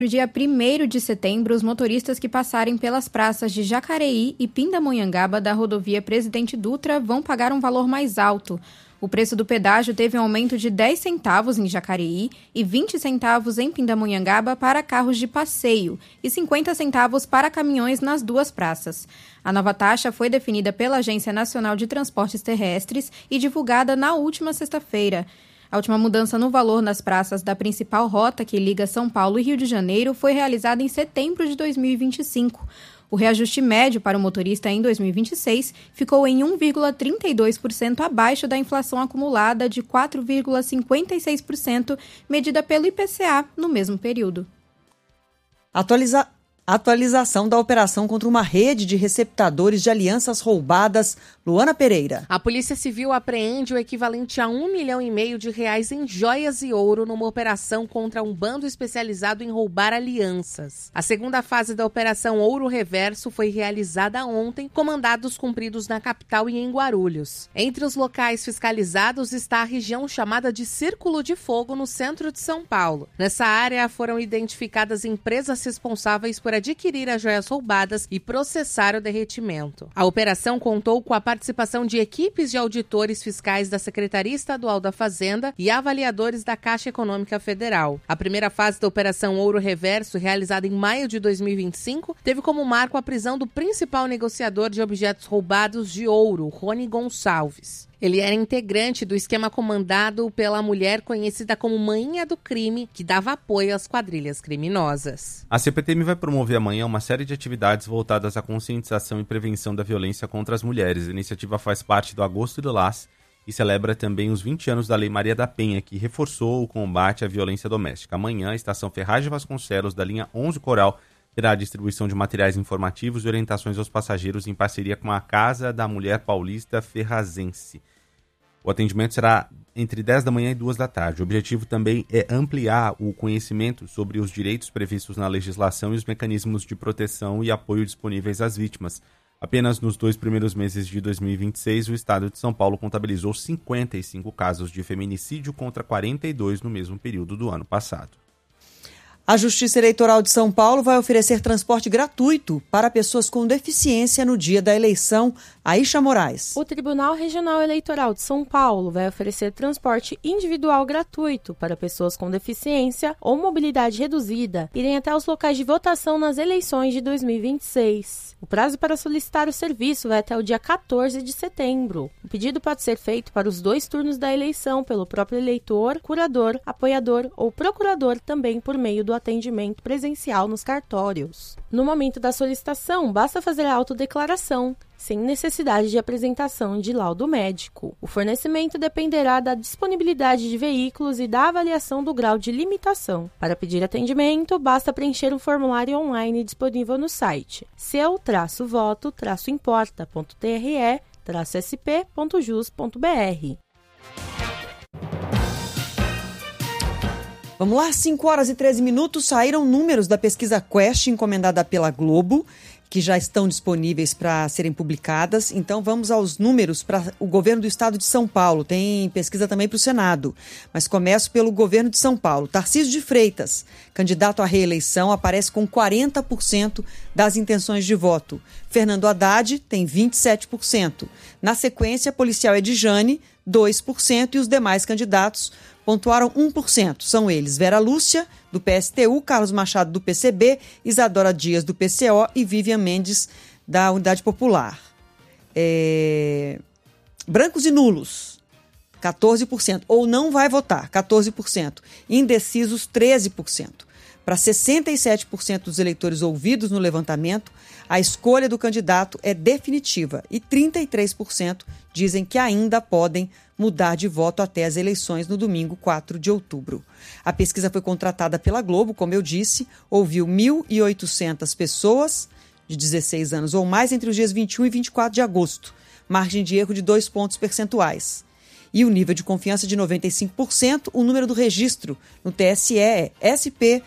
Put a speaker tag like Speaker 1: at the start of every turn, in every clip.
Speaker 1: No dia 1º de setembro, os motoristas que passarem pelas praças de Jacareí e Pindamonhangaba da rodovia Presidente Dutra vão pagar um valor mais alto. O preço do pedágio teve um aumento de 10 centavos em Jacareí e 20 centavos em Pindamonhangaba para carros de passeio e 50 centavos para caminhões nas duas praças. A nova taxa foi definida pela Agência Nacional de Transportes Terrestres e divulgada na última sexta-feira. A última mudança no valor nas praças da principal rota que liga São Paulo e Rio de Janeiro foi realizada em setembro de 2025. O reajuste médio para o motorista em 2026 ficou em 1,32% abaixo da inflação acumulada de 4,56%, medida pelo IPCA no mesmo período.
Speaker 2: Atualização da operação contra uma rede de receptadores de alianças roubadas. Luana Pereira.
Speaker 3: A Polícia Civil apreende o equivalente a R$1,5 milhão de reais em joias e ouro numa operação contra um bando especializado em roubar alianças. A segunda fase da Operação Ouro Reverso foi realizada ontem, com mandados cumpridos na capital e em Guarulhos. Entre os locais fiscalizados está a região chamada de Círculo de Fogo, no centro de São Paulo. Nessa área foram identificadas empresas responsáveis por adquirir as joias roubadas e processar o derretimento. A operação contou com a participação de equipes de auditores fiscais da Secretaria Estadual da Fazenda e avaliadores da Caixa Econômica Federal. A primeira fase da Operação Ouro Reverso, realizada em maio de 2025, teve como marco a prisão do principal negociador de objetos roubados de ouro, Rony Gonçalves. Ele era integrante do esquema comandado pela mulher conhecida como Maninha do Crime, que dava apoio às quadrilhas criminosas.
Speaker 4: A CPTM vai promover amanhã uma série de atividades voltadas à conscientização e prevenção da violência contra as mulheres. A iniciativa faz parte do Agosto do Lás e celebra também os 20 anos da Lei Maria da Penha, que reforçou o combate à violência doméstica. Amanhã, a Estação Ferraz de Vasconcelos, da linha 11 Coral, terá a distribuição de materiais informativos e orientações aos passageiros em parceria com a Casa da Mulher Paulista Ferrazense. O atendimento será entre 10 da manhã e 2 da tarde. O objetivo também é ampliar o conhecimento sobre os direitos previstos na legislação e os mecanismos de proteção e apoio disponíveis às vítimas. Apenas nos 2 primeiros meses de 2026, o estado de São Paulo contabilizou 55 casos de feminicídio contra 42 no mesmo período do ano passado.
Speaker 2: A Justiça Eleitoral de São Paulo vai oferecer transporte gratuito para pessoas com deficiência no dia da eleição. Aisha Moraes.
Speaker 5: O Tribunal Regional Eleitoral de São Paulo vai oferecer transporte individual gratuito para pessoas com deficiência ou mobilidade reduzida irem até os locais de votação nas eleições de 2026. O prazo para solicitar o serviço vai até o dia 14 de setembro. O pedido pode ser feito para os 2 turnos da eleição pelo próprio eleitor, curador, apoiador ou procurador, também por meio do atendimento presencial nos cartórios. No momento da solicitação, basta fazer a autodeclaração, sem necessidade de apresentação de laudo médico. O fornecimento dependerá da disponibilidade de veículos e da avaliação do grau de limitação. Para pedir atendimento, basta preencher um formulário online disponível no site seu-voto-importa.tre-sp.jus.br.
Speaker 2: Vamos lá, 5 horas e 13 minutos, saíram números da pesquisa Quest encomendada pela Globo, que já estão disponíveis para serem publicadas. Então vamos aos números para o governo do estado de São Paulo. Tem pesquisa também para o Senado, mas começo pelo governo de São Paulo. Tarcísio de Freitas, candidato à reeleição, aparece com 40% das intenções de voto. Fernando Haddad tem 27%. Na sequência, policial Edjane, 2%, e os demais candidatos pontuaram 1%. São eles Vera Lúcia, do PSTU, Carlos Machado, do PCB, Isadora Dias, do PCO e Vivian Mendes, da Unidade Popular. Brancos e nulos, 14%. Ou não vai votar, 14%. Indecisos, 13%. Para 67% dos eleitores ouvidos no levantamento, a escolha do candidato é definitiva e 33% dizem que ainda podem mudar de voto até as eleições no domingo 4 de outubro. A pesquisa foi contratada pela Globo, como eu disse, ouviu 1.800 pessoas de 16 anos ou mais entre os dias 21 e 24 de agosto, margem de erro de 2 pontos percentuais. E o nível de confiança de 95%. O número do registro no TSE é SP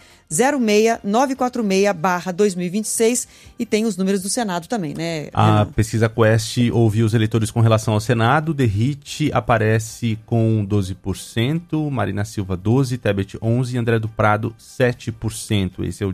Speaker 2: 06946/2026 e tem os números do Senado também, né?
Speaker 4: A pesquisa Quest ouviu os eleitores com relação ao Senado. Derrite aparece com 12%, Marina Silva 12%, Tebet 11% e André do Prado 7%. Esse é o